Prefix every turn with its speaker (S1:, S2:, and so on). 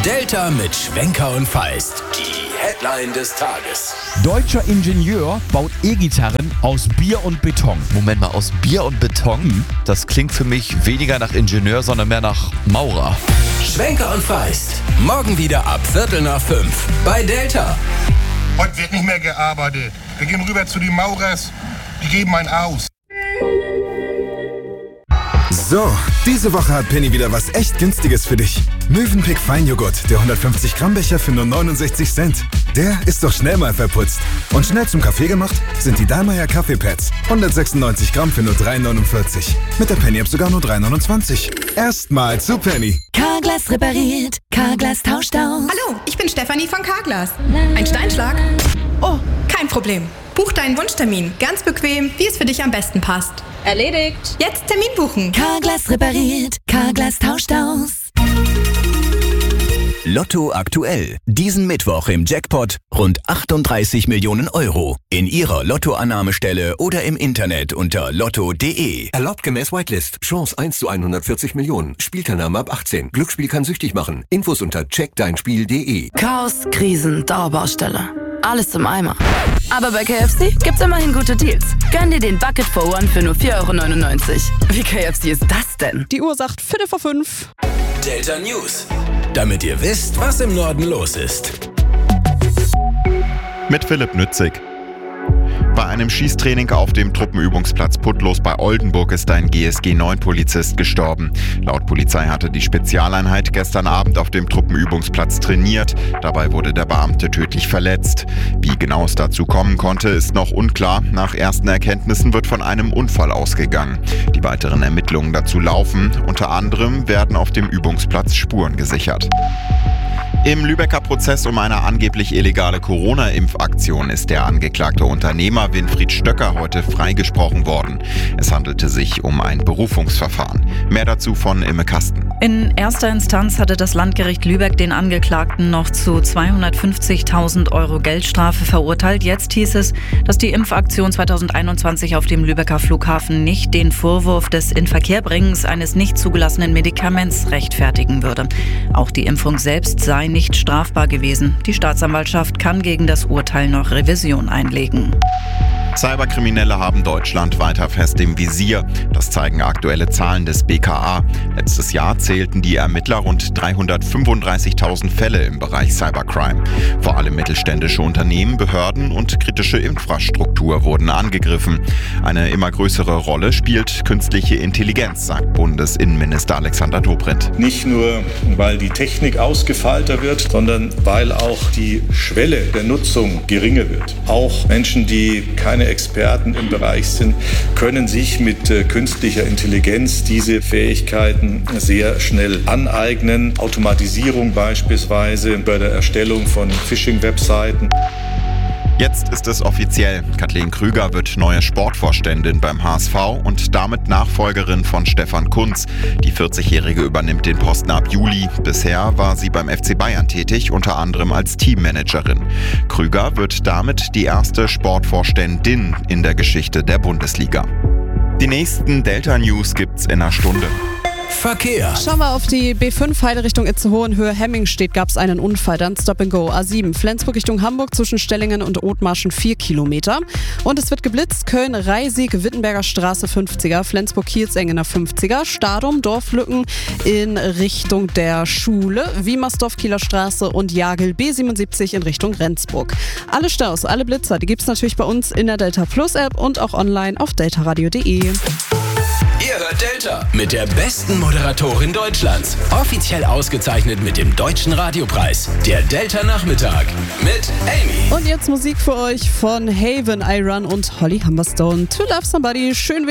S1: Delta mit Schwenker und Feist. Die Headline des Tages.
S2: Deutscher Ingenieur baut E-Gitarren aus Bier und Beton.
S3: Moment mal, aus Bier und Beton? Das klingt für mich weniger nach Ingenieur, sondern mehr nach Maurer.
S1: Schwenker und Feist. Morgen wieder ab 4:45 bei Delta.
S4: Heute wird nicht mehr gearbeitet. Wir gehen rüber zu den Maurers. Die geben einen aus.
S5: So, diese Woche hat Penny wieder was echt Günstiges für dich. Mövenpick Feinjoghurt, der 150 Gramm Becher für nur 69 Cent. Der ist doch schnell mal verputzt. Und schnell zum Kaffee gemacht sind die Dallmayr Kaffeepads. 196 Gramm für nur 3,49. Mit der Penny-App sogar nur 3,29. Erstmal zu Penny.
S6: Carglass repariert, Carglass tauscht aus.
S7: Hallo, ich bin Stefanie von Carglass. Ein Steinschlag? Oh, kein Problem. Buch deinen Wunschtermin, ganz bequem, wie es für dich am besten passt.
S8: Erledigt.
S7: Jetzt Termin buchen.
S6: Carglass repariert, Carglass tauscht aus.
S1: Lotto aktuell. Diesen Mittwoch im Jackpot rund 38 Millionen Euro. In Ihrer Lottoannahmestelle oder im Internet unter lotto.de.
S9: Erlaubt gemäß Whitelist. Chance 1 zu 140 Millionen. Spielteilnahme ab 18. Glücksspiel kann süchtig machen. Infos unter checkdeinspiel.de.
S6: Chaos, Krisen, Dauerbaustelle. Alles im Eimer. Aber bei KFC gibt's immerhin gute Deals. Gönn dir den Bucket for One für nur 4,99 €. Wie KFC ist das denn?
S8: Die Uhr sagt 4:45.
S1: Delta News. Damit ihr wisst, was im Norden los ist.
S10: Mit Philipp Nützig. Bei einem Schießtraining auf dem Truppenübungsplatz Putlos bei Oldenburg ist ein GSG-9-Polizist gestorben. Laut Polizei hatte die Spezialeinheit gestern Abend auf dem Truppenübungsplatz trainiert. Dabei wurde der Beamte tödlich verletzt. Wie genau es dazu kommen konnte, ist noch unklar. Nach ersten Erkenntnissen wird von einem Unfall ausgegangen. Die weiteren Ermittlungen dazu laufen. Unter anderem werden auf dem Übungsplatz Spuren gesichert. Im Lübecker Prozess um eine angeblich illegale Corona-Impfaktion ist der angeklagte Unternehmer Winfried Stöcker heute freigesprochen worden. Es handelte sich um ein Berufungsverfahren. Mehr dazu von Imme Kasten.
S8: In erster Instanz hatte das Landgericht Lübeck den Angeklagten noch zu 250.000 € Geldstrafe verurteilt. Jetzt hieß es, dass die Impfaktion 2021 auf dem Lübecker Flughafen nicht den Vorwurf des Inverkehrbringens eines nicht zugelassenen Medikaments rechtfertigen würde. Auch die Impfung selbst sei nicht strafbar gewesen. Die Staatsanwaltschaft kann gegen das Urteil noch Revision einlegen.
S10: Cyberkriminelle haben Deutschland weiter fest im Visier. Das zeigen aktuelle Zahlen des BKA. Letztes Jahr zählten die Ermittler rund 335.000 Fälle im Bereich Cybercrime. Vor allem mittelständische Unternehmen, Behörden und kritische Infrastruktur wurden angegriffen. Eine immer größere Rolle spielt künstliche Intelligenz, sagt Bundesinnenminister Alexander Dobrindt.
S11: Nicht nur, weil die Technik ausgefeilter wird, sondern weil auch die Schwelle der Nutzung geringer wird. Auch Menschen, die keine Experten im Bereich sind, können sich mit künstlicher Intelligenz diese Fähigkeiten sehr schnell aneignen. Automatisierung beispielsweise bei der Erstellung von Phishing-Webseiten.
S10: Jetzt ist es offiziell. Kathleen Krüger wird neue Sportvorständin beim HSV und damit Nachfolgerin von Stefan Kuntz. Die 40-Jährige übernimmt den Posten ab Juli. Bisher war sie beim FC Bayern tätig, unter anderem als Teammanagerin. Krüger wird damit die erste Sportvorständin in der Geschichte der Bundesliga. Die nächsten Delta News gibt's in einer Stunde.
S1: Verkehr.
S8: Schauen wir auf die B5 Heide Richtung Itzehoe-Höhe Hemmingstedt gab es einen Unfall, dann Stop and Go. A7 Flensburg Richtung Hamburg zwischen Stellingen und Othmarschen 4 Kilometer. Und es wird geblitzt, Köln-Reisig, Wittenberger Straße 50er, Flensburg-Kielsengener 50er, Stadum, Dorflücken in Richtung der Schule, Wiemersdorf, Kieler Straße und Jagel B77 in Richtung Rendsburg. Alle Staus, alle Blitzer, die gibt's natürlich bei uns in der Delta Plus App und auch online auf deltaradio.de.
S1: Ihr hört Delta mit der besten Moderatorin Deutschlands. Offiziell ausgezeichnet mit dem Deutschen Radiopreis. Der Delta Nachmittag mit Amy.
S8: Und jetzt Musik für euch von Haven, I Run und Holly Humberstone. To Love Somebody. Schön